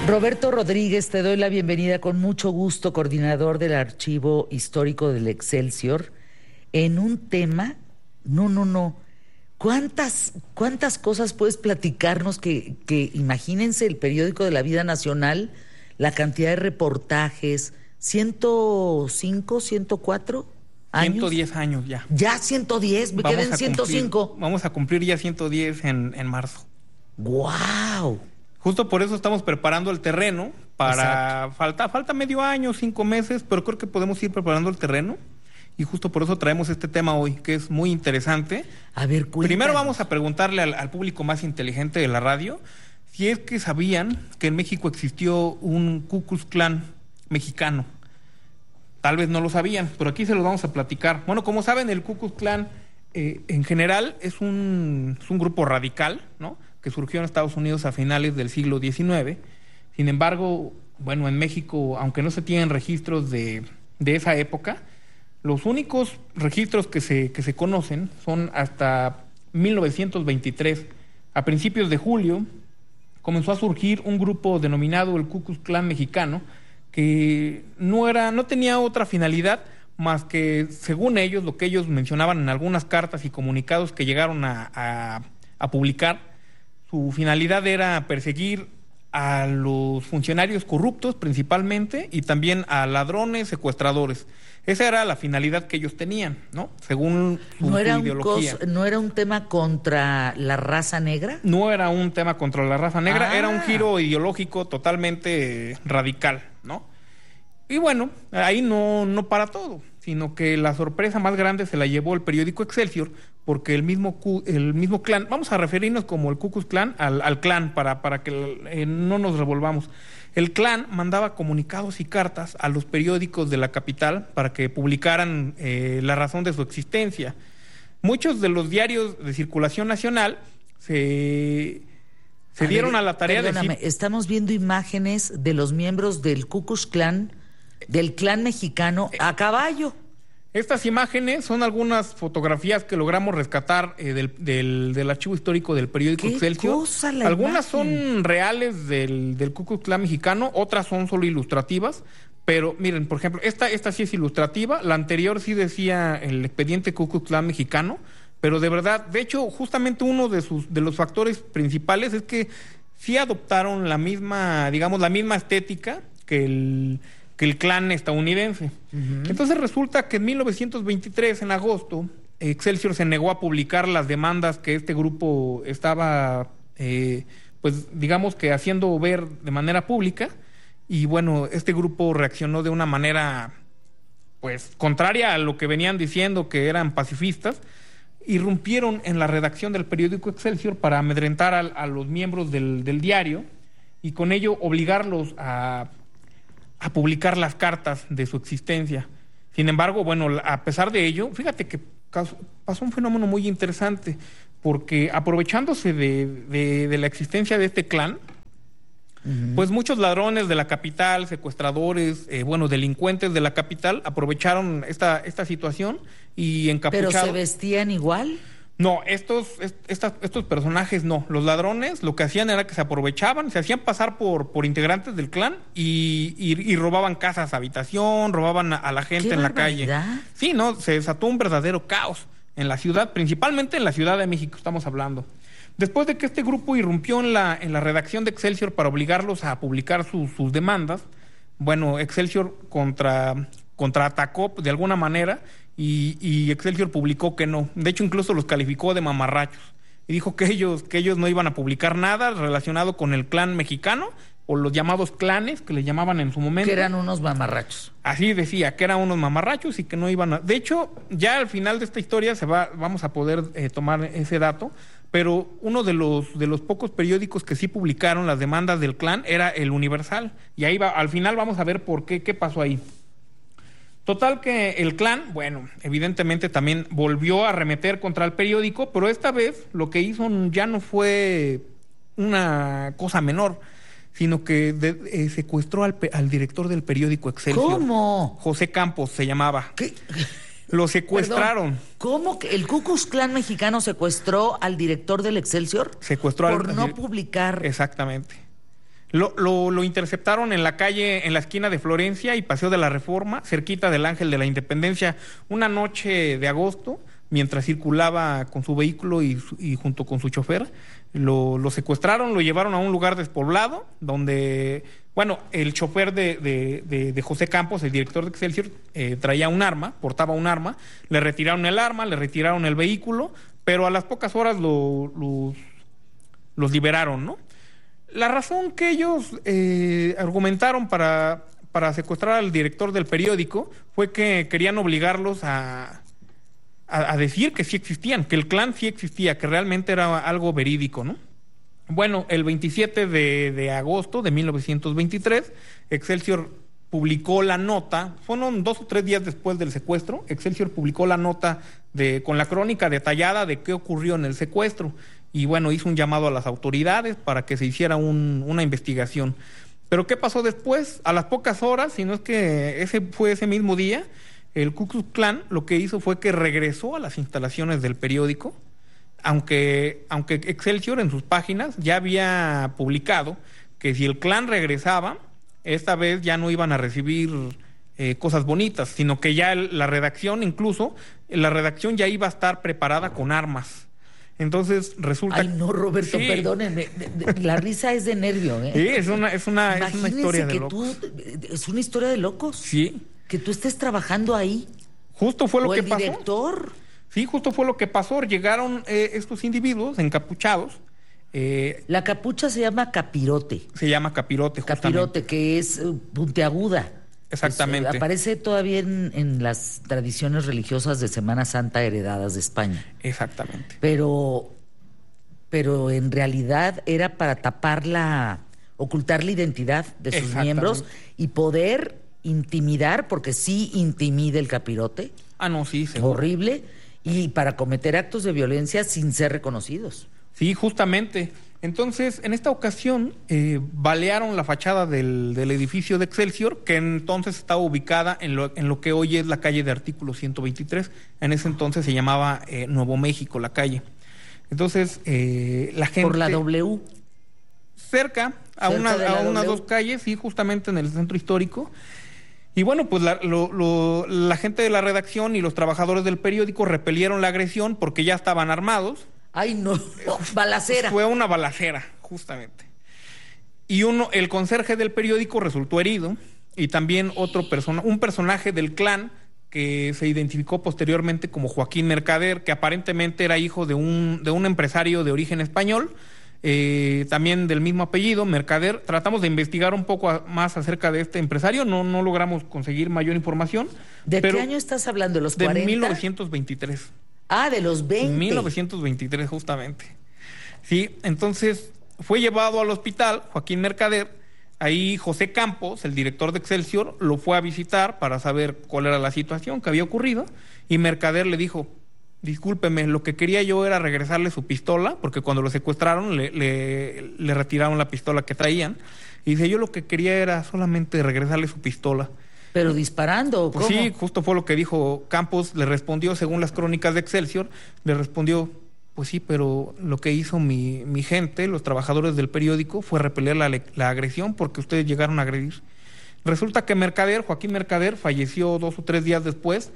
Roberto Rodríguez, te doy la bienvenida con mucho gusto, coordinador del Archivo Histórico del Excelsior, en un tema, no. ¿Cuántas cosas puedes platicarnos que imagínense el periódico de la vida nacional, la cantidad de reportajes, 105, 104 años? 110 años ya. Ya 110, me quedé en 105. Vamos a cumplir ya 110 en marzo. ¡Guau! Justo por eso estamos preparando el terreno para... Falta medio año, 5 meses, pero creo que podemos ir preparando el terreno. Y justo por eso traemos este tema hoy, que es muy interesante. A ver, cuéntanos. Primero vamos a preguntarle al público más inteligente de la radio si es que sabían que en México existió un Ku Klux Klan mexicano. Tal vez no lo sabían, pero aquí se lo vamos a platicar. Bueno, como saben, el Ku Klux Klan en general es un grupo radical, ¿no?, que surgió en Estados Unidos a finales del siglo XIX. Sin embargo, bueno, en México, aunque no se tienen registros de esa época, los únicos registros que se conocen son hasta 1923. A principios de julio comenzó a surgir un grupo denominado el Ku Klux Klan mexicano, que no tenía otra finalidad más que, según ellos, lo que ellos mencionaban en algunas cartas y comunicados que llegaron a publicar. Su finalidad era perseguir a los funcionarios corruptos principalmente y también a ladrones, secuestradores. Esa era la finalidad que ellos tenían, ¿no? Según su ideología. ¿No era un tema contra la raza negra? No era un tema contra la raza negra, era un giro ideológico totalmente radical, ¿no? Y bueno, ahí no para todo, sino que la sorpresa más grande se la llevó el periódico Excelsior, porque el mismo clan, vamos a referirnos como el Ku Klux Klan al clan para que no nos revolvamos. El clan mandaba comunicados y cartas a los periódicos de la capital para que publicaran la razón de su existencia. Muchos de los diarios de circulación nacional se dieron a la tarea de decir... Estamos viendo imágenes de los miembros del Ku Klux Klan, del clan mexicano, a caballo. Estas imágenes son algunas fotografías que logramos rescatar del archivo histórico del periódico Excelsior. Algunas son reales del Ku Klux Klan mexicano, otras son solo ilustrativas. Pero miren, por ejemplo, esta sí es ilustrativa. La anterior sí decía el expediente Ku Klux Klan mexicano. Pero de verdad, de hecho, justamente uno de los factores principales es que sí adoptaron la misma estética que el clan estadounidense. Uh-huh. Entonces resulta que en 1923, en agosto, Excelsior se negó a publicar las demandas que este grupo estaba, pues digamos que haciendo ver de manera pública, y bueno, este grupo reaccionó de una manera, pues, contraria a lo que venían diciendo, que eran pacifistas. Irrumpieron en la redacción del periódico Excelsior para amedrentar a los miembros del diario, y con ello obligarlos a publicar las cartas de su existencia. Sin embargo, bueno, a pesar de ello, fíjate que pasó un fenómeno muy interesante, porque aprovechándose de la existencia de este clan, uh-huh, pues muchos ladrones de la capital, secuestradores, delincuentes de la capital, aprovecharon esta situación y encapuchados. ¿Pero se vestían igual? No, estos personajes no. Los ladrones lo que hacían era que se aprovechaban, se hacían pasar por integrantes del clan y robaban casas, habitación, robaban a la gente en la calle. Sí, no, se desató un verdadero caos en la ciudad, principalmente en la Ciudad de México estamos hablando. Después de que este grupo irrumpió en la redacción de Excelsior para obligarlos a publicar sus demandas, bueno, Excelsior contraatacó de alguna manera. Y Excelsior publicó que no. De hecho, incluso los calificó de mamarrachos. Y dijo que ellos no iban a publicar nada relacionado con el clan mexicano, o los llamados clanes, que le llamaban en su momento. Que eran unos mamarrachos. Así decía, que eran unos mamarrachos y que no iban a... De hecho, ya al final de esta historia vamos a poder tomar ese dato, pero uno de los pocos periódicos que sí publicaron las demandas del clan era El Universal. Y ahí al final vamos a ver por qué pasó ahí. Total que el clan, bueno, evidentemente también volvió a arremeter contra el periódico, pero esta vez lo que hizo ya no fue una cosa menor, sino que secuestró al director del periódico Excelsior. ¿Cómo? José Campos se llamaba. ¿Qué? Lo secuestraron. Perdón, ¿cómo que el Ku Klux Klan mexicano secuestró al director del Excelsior? Secuestró por no publicar. Exactamente. Lo interceptaron en la calle, en la esquina de Florencia y Paseo de la Reforma, cerquita del Ángel de la Independencia, una noche de agosto, mientras circulaba con su vehículo y junto con su chofer. Lo secuestraron, lo llevaron a un lugar despoblado, donde, bueno, el chofer de José Campos, el director de Excelsior, traía un arma, portaba un arma, le retiraron el arma, le retiraron el vehículo, pero a las pocas horas los liberaron, ¿no? La razón que ellos argumentaron para secuestrar al director del periódico fue que querían obligarlos a decir que sí existían, que el clan sí existía, que realmente era algo verídico, ¿no? Bueno, el 27 de agosto de 1923, Excelsior publicó la nota, fueron 2 o 3 días después del secuestro, Excelsior publicó la nota con la crónica detallada de qué ocurrió en el secuestro, y bueno, hizo un llamado a las autoridades para que se hiciera una investigación. Pero ¿qué pasó después? A las pocas horas, si no es que ese mismo día, el Ku Klux Klan lo que hizo fue que regresó a las instalaciones del periódico, aunque Excelsior en sus páginas ya había publicado que si el clan regresaba, esta vez ya no iban a recibir cosas bonitas, sino que ya la redacción ya iba a estar preparada con armas. Entonces resulta... Ay, no, Roberto, sí. Perdónenme, la risa es de nervio, ¿eh? Sí, es una historia de locos. Es una historia de locos. Sí. Que tú estés trabajando ahí. Justo fue lo que pasó. ¿O el director? Sí, justo fue lo que pasó. Llegaron estos individuos encapuchados. La capucha se llama capirote. Se llama capirote, justamente. Capirote, que es puntiaguda. Exactamente. Aparece todavía en las tradiciones religiosas de Semana Santa heredadas de España. Exactamente. Pero en realidad era para ocultar la identidad de sus miembros y poder intimidar, porque sí intimida el capirote. Ah, no, sí, seguro. Horrible. Y para cometer actos de violencia sin ser reconocidos. Sí, justamente. Entonces, en esta ocasión, balearon la fachada del edificio de Excelsior, que entonces estaba ubicada en lo que hoy es la calle de Artículo 123. En ese entonces se llamaba Nuevo México, la calle. Entonces, la gente... Por la W. Cerca, a unas 2 calles, sí, justamente en el centro histórico. Y bueno, pues la gente de la redacción y los trabajadores del periódico repelieron la agresión porque ya estaban armados. ¡Ay, no! Balacera. Fue una balacera, justamente. Y el conserje del periódico resultó herido, y también un personaje del clan que se identificó posteriormente como Joaquín Mercader, que aparentemente era hijo de un empresario de origen español, también del mismo apellido, Mercader. Tratamos de investigar un poco más acerca de este empresario, no logramos conseguir mayor información. ¿De qué año estás hablando? ¿Los 40? De 1923. Ah, de los 20. 1923, justamente. Sí, entonces fue llevado al hospital Joaquín Mercader. Ahí José Campos, el director de Excelsior, lo fue a visitar para saber cuál era la situación que había ocurrido. Y Mercader le dijo: discúlpeme, lo que quería yo era regresarle su pistola, porque cuando lo secuestraron le retiraron la pistola que traían. Y dice: yo lo que quería era solamente regresarle su pistola. ¿Pero disparando o cómo? Pues sí, justo fue lo que dijo Campos. Le respondió, según las crónicas de Excelsior, le respondió: pues sí, pero lo que hizo mi gente, los trabajadores del periódico, fue repeler la agresión porque ustedes llegaron a agredir. Resulta que Joaquín Mercader, falleció 2 o 3 días después,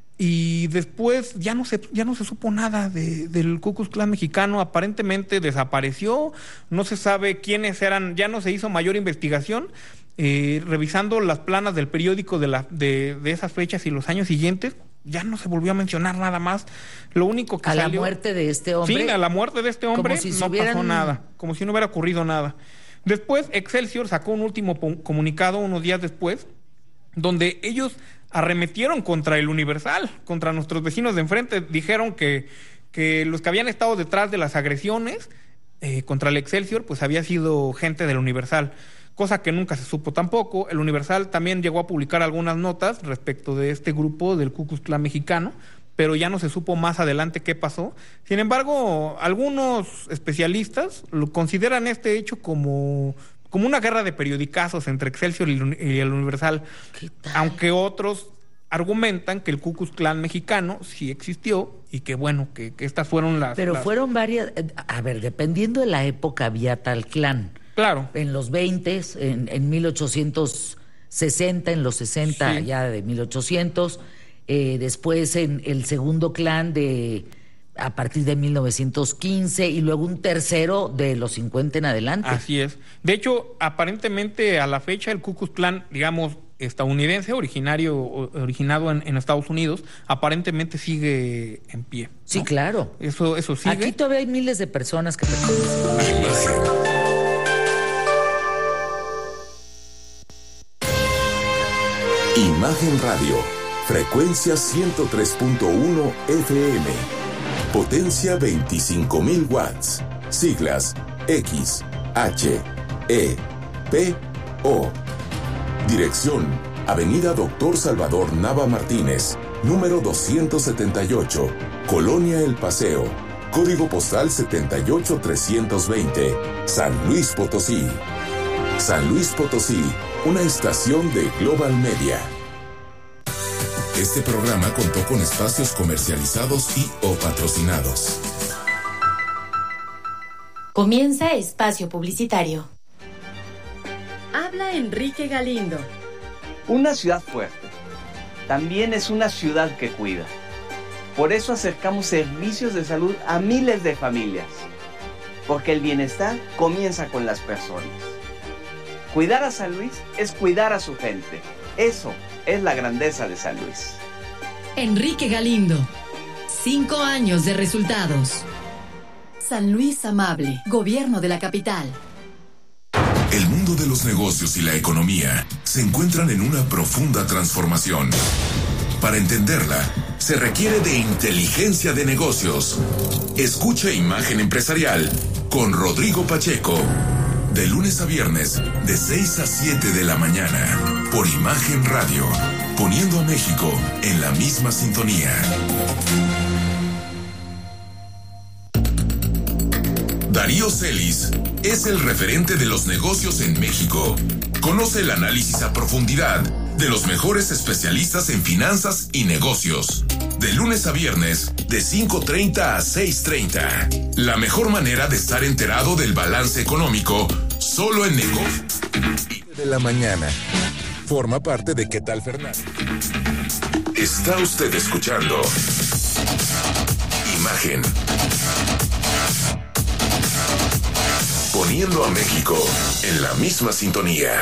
y después ya no se supo nada del Ku Klux Klan mexicano. Aparentemente desapareció, no se sabe quiénes eran, ya no se hizo mayor investigación. Revisando las planas del periódico de esas fechas y los años siguientes, ya no se volvió a mencionar nada más. Lo único que salió... ¿A la muerte de este hombre? Sí, a la muerte de este hombre pasó nada, como si no hubiera ocurrido nada. Después, Excelsior sacó un último comunicado unos días después, donde ellos arremetieron contra el Universal, contra nuestros vecinos de enfrente. Dijeron que los que habían estado detrás de las agresiones contra el Excelsior, pues había sido gente del Universal, cosa que nunca se supo tampoco. El Universal también llegó a publicar algunas notas respecto de este grupo del Ku Klux Klan mexicano, pero ya no se supo más adelante qué pasó. Sin embargo, algunos especialistas lo consideran este hecho como una guerra de periodicazos entre Excelsior y el Universal, aunque otros argumentan que el Ku Klux Klan mexicano sí existió y que bueno, que estas fueron las... Pero fueron varias... A ver, dependiendo de la época había tal clan. Claro. En los 20, en 1860, en los 60 ya de 1800, después en el segundo clan a partir de 1915 y luego un tercero de los 50 en adelante. Así es. De hecho, aparentemente a la fecha el Ku Klux Klan, digamos, estadounidense, originado en Estados Unidos, aparentemente sigue en pie, ¿no? Sí, claro. Eso sigue. Aquí todavía hay miles de personas que pertenecen. Imagen Radio, frecuencia 103.1 FM, potencia 25,000 watts, siglas X, H, E, P, O. Dirección, Avenida Doctor Salvador Nava Martínez, número 278, Colonia El Paseo, código postal 78320, San Luis Potosí. San Luis Potosí, una estación de Global Media. Este programa contó con espacios comercializados y o patrocinados. Comienza espacio publicitario. Habla Enrique Galindo. Una ciudad fuerte también es una ciudad que cuida. Por eso acercamos servicios de salud a miles de familias. Porque el bienestar comienza con las personas. Cuidar a San Luis es cuidar a su gente. Eso es la grandeza de San Luis. Enrique Galindo. 5 años de resultados. San Luis Amable, Gobierno de la Capital. El mundo de los negocios y la economía se encuentran en una profunda transformación. Para entenderla, se requiere de inteligencia de negocios. Escucha Imagen Empresarial con Rodrigo Pacheco. De lunes a viernes, de 6 a 7 de la mañana, por Imagen Radio, poniendo a México en la misma sintonía. Darío Celis es el referente de los negocios en México. Conoce el análisis a profundidad de los mejores especialistas en finanzas y negocios. De lunes a viernes, de 5:30 a 6:30. La mejor manera de estar enterado del balance económico, solo en negocios de la mañana. Forma parte de ¿Qué tal, Fernando? Está usted escuchando Imagen. Poniendo a México en la misma sintonía.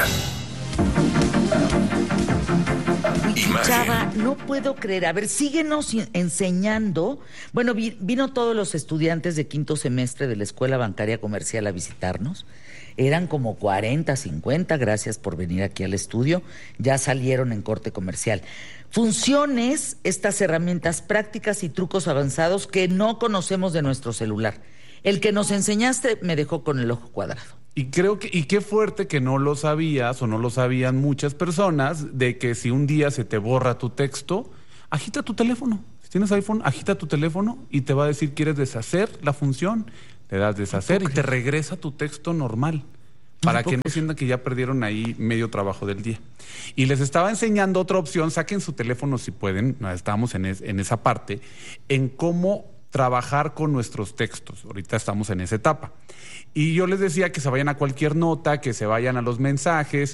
Imagen. Chava, no puedo creer. A ver, síguenos enseñando. Bueno, vino todos los estudiantes de quinto semestre de la Escuela Bancaria Comercial a visitarnos. Eran como 40, 50, gracias por venir aquí al estudio. Ya salieron en corte comercial. Funciones, estas herramientas prácticas y trucos avanzados que no conocemos de nuestro celular. El que nos enseñaste me dejó con el ojo cuadrado. Y qué fuerte que no lo sabías o no lo sabían muchas personas, de que si un día se te borra tu texto, agita tu teléfono. Si tienes iPhone, agita tu teléfono y te va a decir, ¿quieres deshacer la función? Le das deshacer y te regresa tu texto normal, para que no sientan que ya perdieron ahí medio trabajo del día. Y les estaba enseñando otra opción, saquen su teléfono si pueden, estamos en esa parte, en cómo trabajar con nuestros textos. Ahorita estamos en esa etapa. Y yo les decía que se vayan a cualquier nota, que se vayan a los mensajes